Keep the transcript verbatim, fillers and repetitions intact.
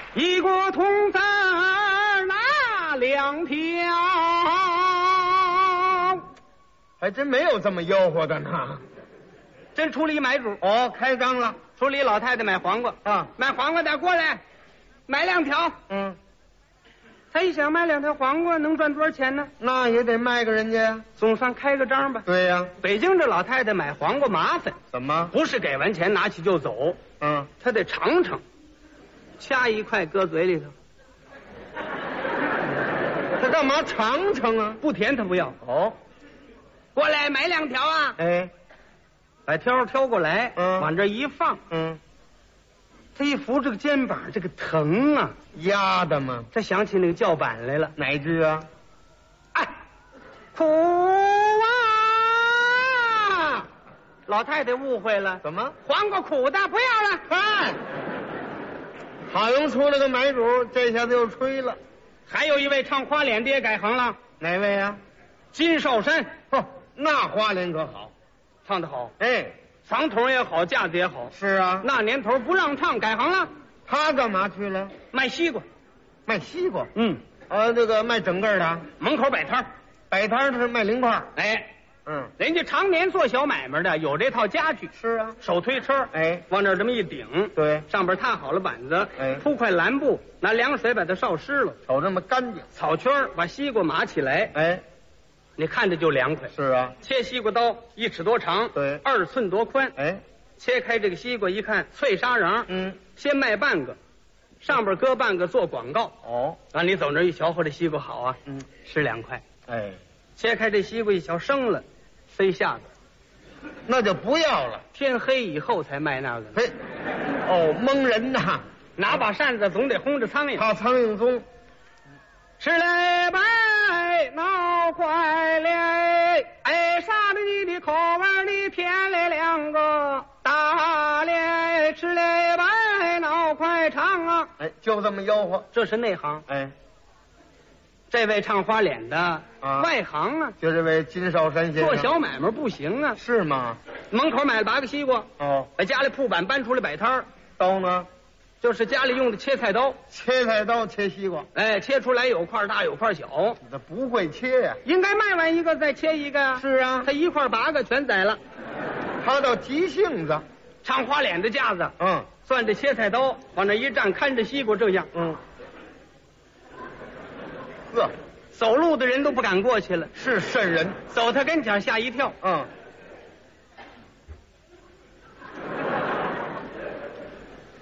一锅铜子拿两条， 还真没有这么吆喝的呢。 真出了一买主。 哦，开张了， 出了一老太太买黄瓜啊， 买黄瓜的过来，买两条。 嗯， 他一想买两条黄瓜能赚多少钱呢？ 那也得卖给人家呀。 总算开个张吧。 对呀、啊， 北京这老太太买黄瓜麻烦， 怎么？ 不是给完钱拿起就走， 嗯， 她得尝尝，掐一块搁嘴里头。 他干嘛尝尝啊？ 不甜他不要。 哦， 过来买两条啊！ 哎， 把挑挑过来， 嗯， 往这一放， 嗯， 他一扶这个肩膀，这个疼啊， 压的吗？ 他想起那个叫板来了。 哪句啊？ 哎，苦啊！老太太误会了， 怎么？ 黄瓜苦的，不要了。 看，好容易出了个买主，这下子又吹了。 还有一位唱花脸的也改行了， 哪位啊？ 金少山。 哦，那花脸可好， 唱得好， 哎， 嗓筒也好，架子也好。 是啊， 那年头不让唱，改行了， 他干嘛去了？ 卖西瓜。 卖西瓜。 嗯， 啊，那个卖整个的， 门口摆摊儿， 摆摊是卖零块。 哎， 嗯， 人家常年做小买卖的，有这套家具。 是啊， 手推车， 哎， 往这儿这么一顶， 对， 上边踏好了板子， 哎， 铺块蓝布，拿凉水把它烧湿了， 瞅这么干净。 草圈儿把西瓜码起来， 哎， 你看着就凉快。 是啊， 切西瓜刀一尺多长， 对， 二寸多宽。 哎， 切开这个西瓜一看，脆沙瓤， 嗯， 先卖半个，上边搁半个做广告。 哦， 啊，你走那儿一瞧，嚯，这西瓜好啊， 嗯， 十两块。 哎， 切开这西瓜一瞧，生了，塞下子。 那就不要了。 天黑以后才卖那个呢。 嘿，哦，蒙人呐！ 拿把扇子总得轰着苍蝇。 怕苍蝇踪。 吃嘞白闹坏嘞，哎，杀了你的口味里添了两个大嘞，吃嘞白闹快唱啊！ 哎，就这么吆喝。 这是内行。 哎， 这位唱花脸的啊， 外行啊， 就这位金少山先生。 做小买卖不行啊。 是吗？ 门口买了八个西瓜， 哦， 把家里铺板搬出来摆摊儿， 刀呢？ 就是家里用的切菜刀， 切菜刀切西瓜。 哎，切出来有块大有块小， 你这不会切呀、啊？ 应该卖完一个再切一个呀。 是啊， 他一块八个全宰了。 他倒急性子， 唱花脸的架子， 嗯， 攥着切菜刀往那一站，看着西瓜这样， 嗯，呵， 走路的人都不敢过去了， 是瘆人。 走他跟前吓一跳。 嗯，